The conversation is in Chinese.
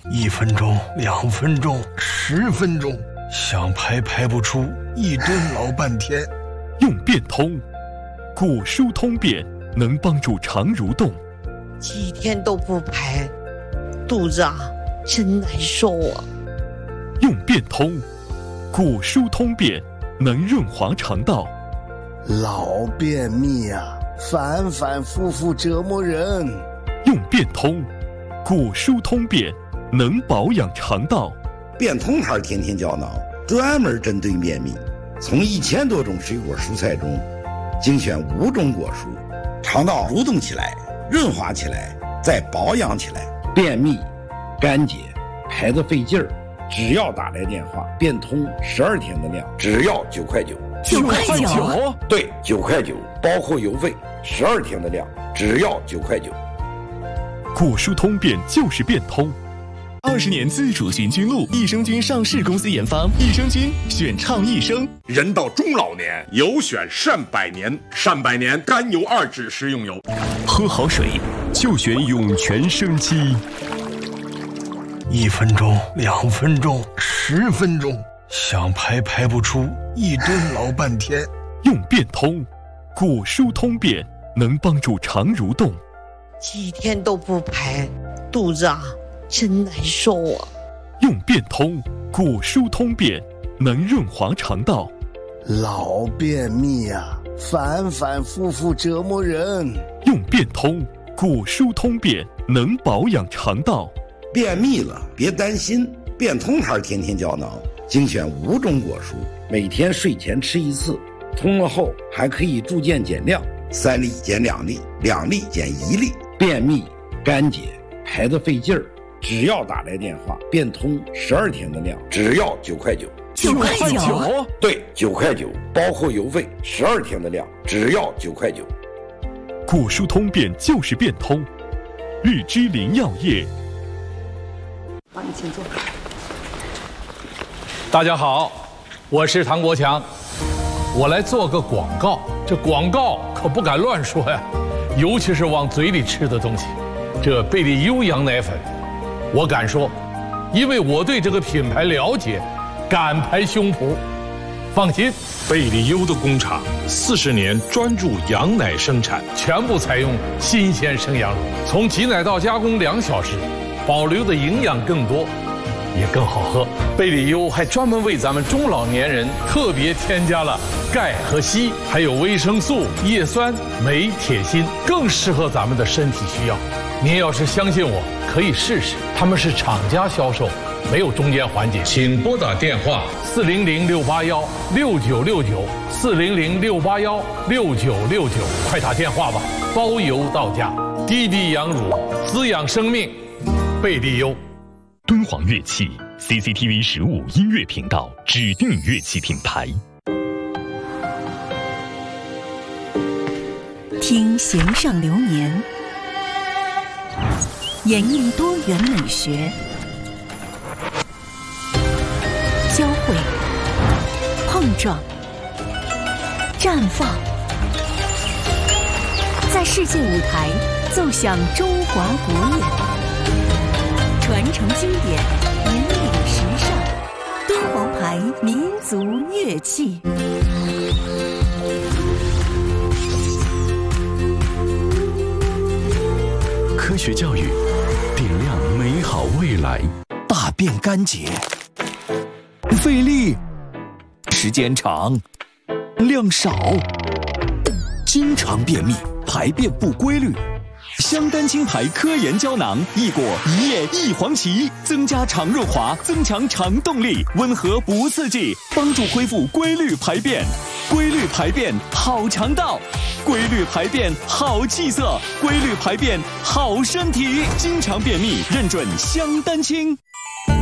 1分钟、2分钟、10分钟，想排排不出，一顿老半天。 用变通，骨疏通便，能帮助肠蠕动。 几天都不排，肚子真难受啊。 用变通，骨疏通便，能润滑肠道。 老便秘反反复复折磨人。 用变通，骨疏通便，能保养肠道。 变通牌天天胶囊专门针对便秘，从1000多种水果蔬菜中精选5种果蔬，肠道蠕动起来，润滑起来，再保养起来。便秘、干结、排得费劲儿，只要打来电话，变通12天的量，只要9块9。 9块9？ 对，9块9，包括邮费，12天的量，只要9块9。 骨疏通便就是变通。 20年自主循菌露，益生菌上市公司研发，益生菌选畅益生。 人到中老年，有选善百年，善百年甘油2酯食用油。 喝好水就选涌泉生机。 1分钟、2分钟、10分钟，想排排不出，一顿老半天。 用变通，骨疏通便，能帮助肠蠕动。 几天都不排，肚子真难受啊。 用变通，骨疏通便，能润滑肠道。 老便秘反反复复折磨人。 用变通，骨疏通便，能保养肠道。 便秘了别担心，变通牌天天胶囊精选5种果蔬，每天睡前吃1次，通了后还可以逐渐减量，3粒减2粒，2粒减1粒。便秘、干结、排得费劲儿，只要打来电话，变通12天的量，只要9块9。 9块9？ 对，9块9，包括邮费，12天的量，只要9块9。 骨疏通便就是变通。日之林药业。 你请坐。 大家好，我是唐国强，我来做个广告。这广告可不敢乱说呀，尤其是往嘴里吃的东西。这贝利优羊奶粉，我敢说，因为我对这个品牌了解，敢拍胸脯。放心， 贝利优的工厂40年专注羊奶生产， 全部采用新鲜生羊乳，从挤奶到加工2小时，保留的营养更多，也更好喝。贝利优还专门为咱们中老年人特别添加了钙和硒，还有维生素、叶酸、镁、铁、锌，更适合咱们的身体需要。您要是相信我，可以试试，他们是厂家销售，没有中间环节。请拨打电话400-681-6969，400-681-6969，快打电话吧，包邮到家。滴滴羊乳，滋养生命，贝利优。 敦煌乐器 CCTV 15音乐频道指定乐器品牌。 听弦上流年，演绎多元美学，交汇、碰撞、绽放，在世界舞台奏响中华国乐，传承经典，引领时尚，敦煌牌民族乐器。 科学教育，点亮美好未来。 大便干结，费力，时间长，量少，经常便秘，排便不规律。香丹青牌科研胶囊，益果一叶一黄芪，增加肠润滑，增强肠动力，温和不刺激，帮助恢复规律排便。规律排便好肠道，规律排便好气色，规律排便好身体。经常便秘，认准香丹青。